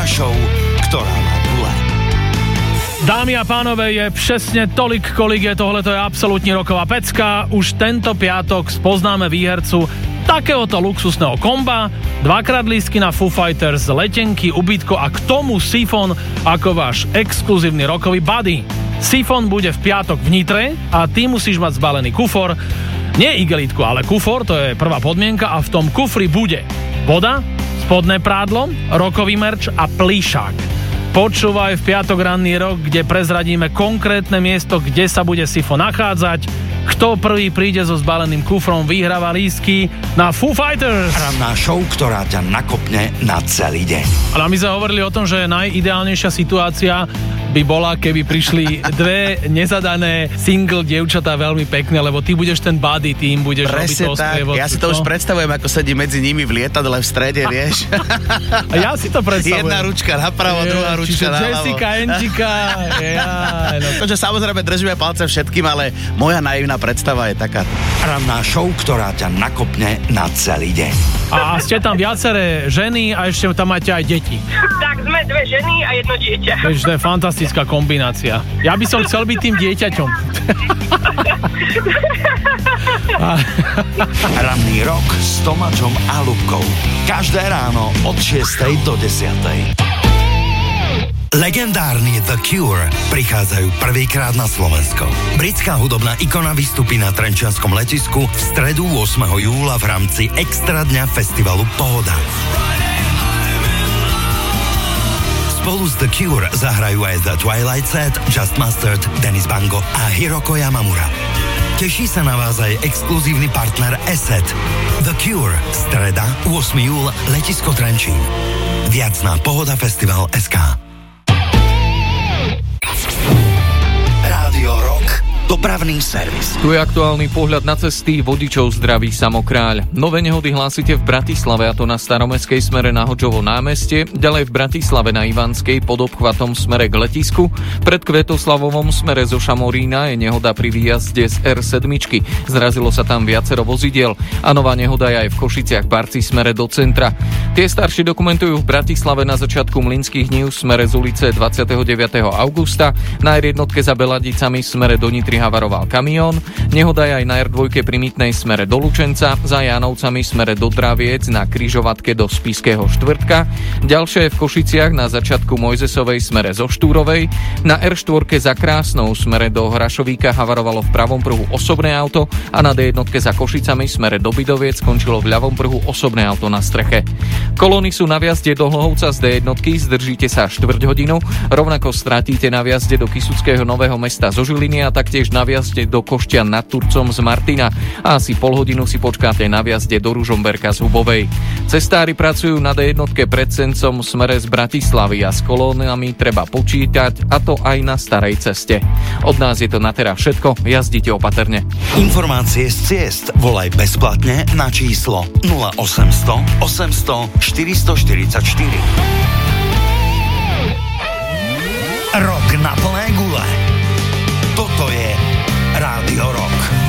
Ranná show, ktorá má gule. Dámy a pánové, je presne tolik, kolik je tohleto je absolútne roková pecka. Už tento piatok spoznáme výhercu takéhoto luxusného komba, 2x lístky na Foo Fighters, letenky, ubytko a k tomu Sifon ako váš exkluzívny rokový buddy. Sifon bude v piatok v Nitre a ty musíš mať zbalený kufor. Nie igelitku, ale kufor, to je prvá podmienka a v tom kufri bude voda, spodné prádlo, rokový merč a plíšák. Počúvaj v piatok ranný rok, kde prezradíme konkrétne miesto, kde sa bude Sifon nachádzať. Kto prvý príde so zbaleným kufrom, vyhráva lístky na Foo Fighters. Ranná show, ktorá ťa nakopne na celý deň. Ale my sme hovorili o tom, že najideálnejšia situácia by bola, keby prišli dve nezadané single dievčatá veľmi pekné, lebo ty budeš ten buddy, ty im budeš robiť to sprievodcu. Ja si to už predstavujem, ako sedí medzi nimi v lietadle v strede, vieš. A ja si to predstavujem. Jedna ručka napravo, druhá ručka naľavo. Jessica, Angika. Takže samozrejme držíme palce všetkým, ale moja naivná predstava je taká. Ranná show, ktorá ťa nakopne na celý deň. A ste tam viaceré ženy a ešte tam máte aj deti. Tak sme dve ženy a jedno dieťa. Takže to je fantastická kombinácia. Ja by som chcel byť tým dieťaťom. Ranný rok s Tomáčom a Ľubkou. Každé ráno od 6 do 10. Legendárni The Cure prichádzajú prvýkrát na Slovensko. Britská hudobná ikona vystupí na Trenčianskom letisku v stredu 8. júla v rámci extra dňa festivalu Pohoda. Spolu s The Cure zahrajú aj The Twilight Set, Just Mustard, Dennis Bango a Hiroko Yamamura. Teší sa na vás aj exkluzívny partner Asset. The Cure, streda, 8. júl, letisko Trenčín. Viac na pohodafestival.sk. Rádio Rock, dopravný servis. Tu je aktuálny pohľad na cesty, vodičov zdraví Samokráľ. Nové nehody hlásite v Bratislave, a to na Staromestskej smere na Hodžovo námestie, ďalej v Bratislave na Ivanskej pod obchvatom smere k letisku, pred Kvetoslavovom smere zo Šamorína je nehoda pri výjazde z R7. Zrazilo sa tam viacero vozidiel a nová nehoda je aj v Košiciach Barci smere do centra. Tie staršie dokumentujú v Bratislave na začiatku Mlynských nív smere z ulice 29. augusta, na R1 za Beladicami smere do Nitry havaroval kamión, nehoda je aj na R2 pri Mytnej smere do Lučenca, za Jánovcami smere do Draviec na križovatke do Spišského štvrtka, ďalšie je v Košiciach na začiatku Mojzesovej smere zo Štúrovej, na R4 za Krásnou smere do Hrašovíka havarovalo v pravom pruhu osobné auto a na D1 za Košicami smere do Bidoviec skončilo v ľavom pruhu osobné auto na streche. Kolóny sú na vjazde do Hlohovca z D1, zdržíte sa 4 hodinu, rovnako stratíte na vjazde do Kysuckého Nového Mesta zo Žiliny a taktiež na vjazde do Košťan nad Turcom z Martina a asi pol hodinu si počkáte na vjazde do Ružomberka z Hubovej. Cestári pracujú na D1 pred Sencom smere z Bratislavy a s kolónami treba počítať, a to aj na starej ceste. Od nás je to na teraz všetko, jazdite opatrne. Informácie z ciest volaj bezplatne na číslo 0800 800 444. Rok na plné gule. Toto je Rádio Rock.